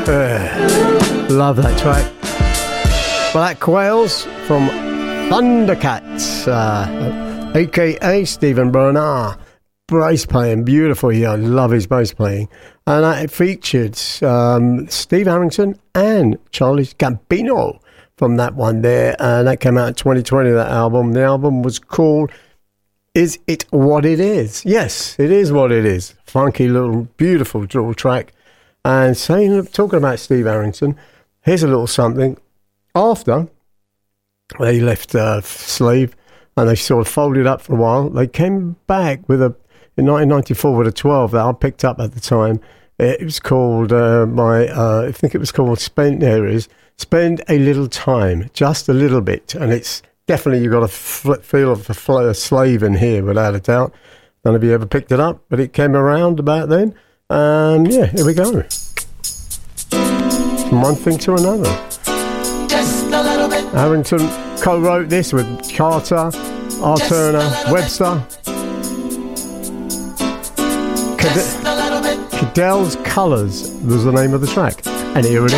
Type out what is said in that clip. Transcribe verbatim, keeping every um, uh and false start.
Uh, love that track. Black Whales from Thundercats, uh, aka Stephen Bernard. Bass playing beautifully. I love his bass playing. And uh, it featured um, Steve Harrington and Charlie Gambino from that one there. And that came out in twenty twenty, that album. The album was called Is It What It Is? Yes, it is what it is. Funky little, beautiful little track. And saying, talking about Steve Harrington, here's a little something. After they left uh, Slave and they sort of folded up for a while, they came back with a, in nineteen ninety-four with a twelve that I picked up at the time. It was called, uh, my, uh, I think it was called Spend, there it is, Spend a Little Time, just a little bit. And it's definitely, you've got a f- feel of a, fl- a slave in here, without a doubt. None of you ever picked it up, but it came around about then. And yeah, here we go. From one thing to another. Just a little bit. Harrington co-wrote this with Carter, R. Just Turner, Webster. Cad- Cadell's Colours was the name of the track. And here it is.